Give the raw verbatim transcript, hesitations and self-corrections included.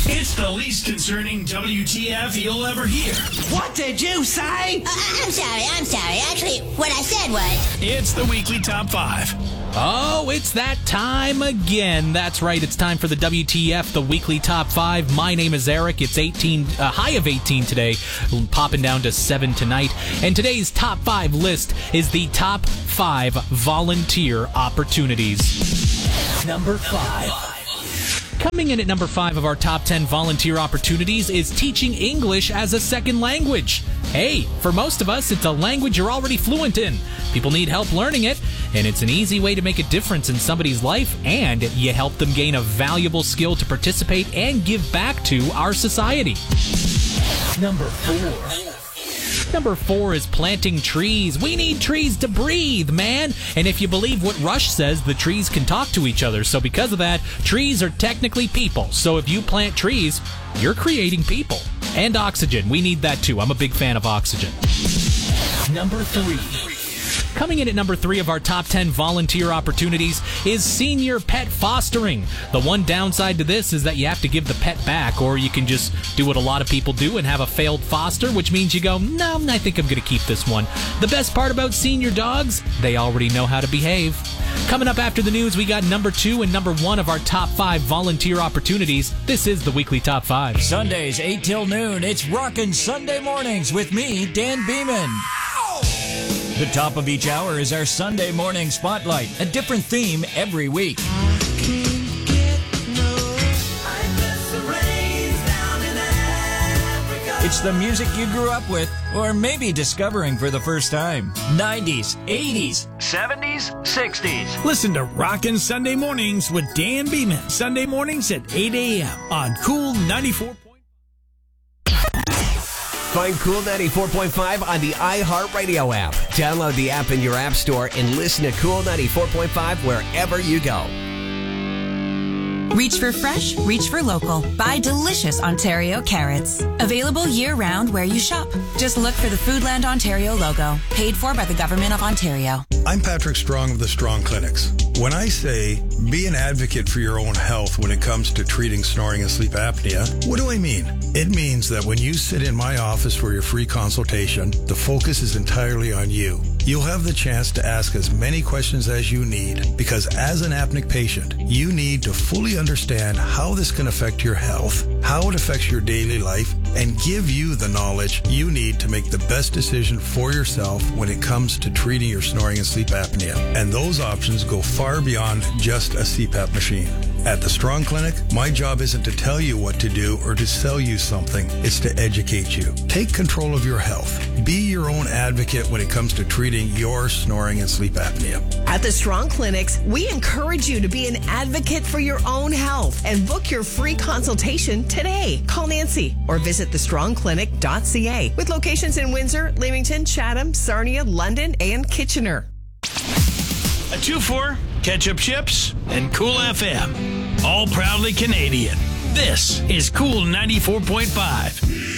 It's the least concerning W T F you'll ever hear. What did you say? Uh, I'm sorry, I'm sorry. Actually, what I said was... It's the weekly top five. Oh, it's that time again. That's right. It's time for the W T F, the weekly top five. My name is Eric. It's eighteen, a high of eighteen today, popping down to seven tonight. And today's top five list is the top five volunteer opportunities. Number five. Coming in at number five of our top ten volunteer opportunities is teaching English as a second language. Hey, for most of us, it's a language you're already fluent in. People need help learning it, and it's an easy way to make a difference in somebody's life, and you help them gain a valuable skill to participate and give back to our society. Number four. Number four is planting trees. We need trees to breathe, man. And if you believe what Rush says, the trees can talk to each other. So because of that, trees are technically people. So if you plant trees, you're creating people. And oxygen. We need that too. I'm a big fan of oxygen. Number three. Coming in at number three of our top ten volunteer opportunities is senior pet fostering. The one downside to this is that you have to give the pet back, or you can just do what a lot of people do and have a failed foster, which means you go, no, I think I'm going to keep this one. The best part about senior dogs, they already know how to behave. Coming up after the news, we got number two and number one of our top five volunteer opportunities. This is the weekly top five. Sundays, eight till noon, it's Rockin' Sunday Mornings with me, Dan Beeman. The top of each hour is our Sunday morning spotlight, a different theme every week. It's the music you grew up with, or maybe discovering for the first time. nineties, eighties, seventies, sixties. Listen to Rockin' Sunday Mornings with Dan Beeman. Sunday mornings at eight a.m. on Cool ninety-four point five. Find Cool ninety-four point five on the iHeartRadio app. Download the app in your app store and listen to Cool ninety-four point five wherever you go. Reach for fresh, reach for local. Buy delicious Ontario carrots. Available year-round where you shop. Just look for the Foodland Ontario logo. Paid for by the Government of Ontario. I'm Patrick Strong of the Strong Clinics. When I say be an advocate for your own health when it comes to treating snoring and sleep apnea, what do I mean? It means that when you sit in my office for your free consultation, the focus is entirely on you. You'll have the chance to ask as many questions as you need, because as an apneic patient, you need to fully understand how this can affect your health, how it affects your daily life, and give you the knowledge you need to make the best decision for yourself when it comes to treating your snoring and sleep apnea. And those options go far beyond just a C PAP machine. At the Strong Clinic, my job isn't to tell you what to do or to sell you something. It's to educate you. Take control of your health. Be your own advocate when it comes to treating your snoring and sleep apnea. At the Strong Clinics, we encourage you to be an advocate for your own health and book your free consultation today. Call Nancy or visit the strong clinic dot c a with locations in Windsor, Leamington, Chatham, Sarnia, London, and Kitchener. A two four, ketchup chips, and Cool F M. All proudly Canadian. This is Cool ninety-four point five.